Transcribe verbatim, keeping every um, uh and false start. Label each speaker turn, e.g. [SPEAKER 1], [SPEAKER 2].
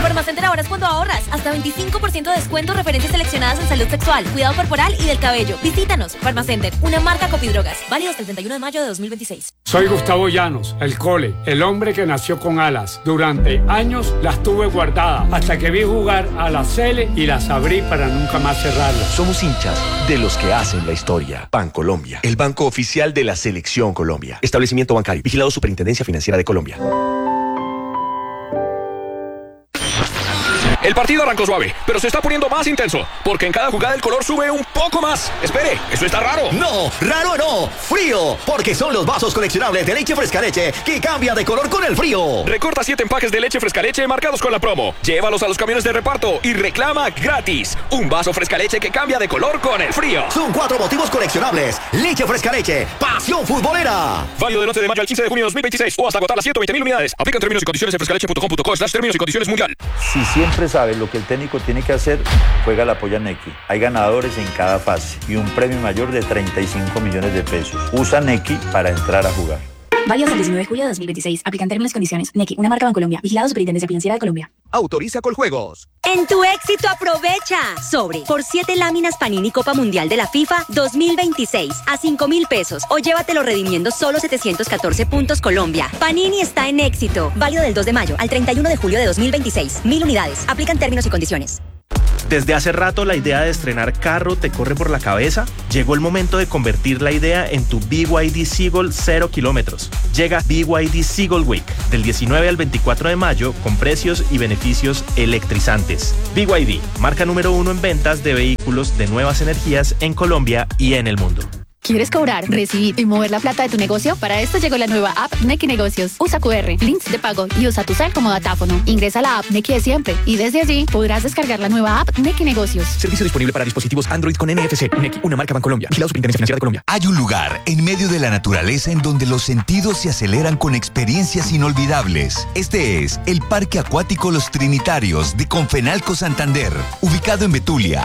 [SPEAKER 1] Farmacenter ahora es cuando ahorras. Hasta veinticinco por ciento de descuento referencias seleccionadas en salud sexual, cuidado corporal y del cabello. Visítanos. Farmacenter, una marca Copidrogas. Válido hasta el treinta y uno de mayo de dos mil veintiséis.
[SPEAKER 2] Soy Gustavo Llanos, el Cole, el hombre que nació con alas. Durante años las tuve guardadas hasta que vi jugar a la Cele y las abrí para nunca más cerrarlas.
[SPEAKER 3] Somos hinchas de los que hacen la historia. Bancolombia, el banco oficial de la Selección Colombia. Establecimiento bancario, vigilado Superintendencia Financiera de Colombia.
[SPEAKER 4] El partido arrancó suave, pero se está poniendo más intenso, porque en cada jugada el color sube un poco más. Espere, ¿eso está raro?
[SPEAKER 5] No, raro no, frío, porque son los vasos coleccionables de leche fresca leche que cambian de color con el frío.
[SPEAKER 4] Recorta siete empaques de leche fresca leche marcados con la promo. Llévalos a los camiones de reparto y reclama gratis un vaso fresca leche que cambia de color con el frío.
[SPEAKER 5] Son cuatro motivos coleccionables. Leche fresca leche, pasión futbolera.
[SPEAKER 4] Válido del once de mayo al quince de junio de dos mil veintiséis o hasta agotar las ciento veinte mil unidades. Aplican términos y condiciones en frescaleche punto com punto co slash términos y condiciones mundial.
[SPEAKER 6] Si siempre sabes lo que el técnico tiene que hacer, juega la polla Nequi. Hay ganadores en cada fase y un premio mayor de treinta y cinco millones de pesos. Usa Nequi para entrar a jugar.
[SPEAKER 7] Válido hasta el diecinueve de julio de dos mil veintiséis. Aplican términos y condiciones. Nequi, una marca Bancolombia. Vigilado Superintendencia Financiera de Colombia.
[SPEAKER 8] Autoriza Coljuegos.
[SPEAKER 9] En tu éxito aprovecha. Sobre por siete láminas Panini Copa Mundial de la FIFA dos mil veintiséis a cinco mil pesos o llévatelo redimiendo solo setecientos catorce puntos Colombia. Panini está en éxito. Válido del dos de mayo al treinta y uno de julio de dos mil veintiséis. Mil unidades. Aplican términos y condiciones.
[SPEAKER 10] Desde hace rato la idea de estrenar carro te corre por la cabeza. Llegó el momento de convertir la idea en tu B Y D Seagull cero kilómetros. Llega B Y D Seagull Week del diecinueve al veinticuatro de mayo con precios y beneficios electrizantes. B Y D, marca número uno en ventas de vehículos de nuevas energías en Colombia y en el mundo.
[SPEAKER 11] ¿Quieres cobrar, recibir y mover la plata de tu negocio? Para esto llegó la nueva app Nequi Negocios. Usa Q R, links de pago y usa tu cel como datáfono. Ingresa a la app Nequi de siempre y desde allí podrás descargar la nueva app Nequi Negocios.
[SPEAKER 8] Servicio disponible para dispositivos Android con N F C. Nequi, una marca Bancolombia. Vigilado Superintendencia Financiera de Colombia.
[SPEAKER 12] Hay un lugar en medio de la naturaleza en donde los sentidos se aceleran con experiencias inolvidables. Este es el Parque Acuático Los Trinitarios de Confenalco Santander. Ubicado en Betulia,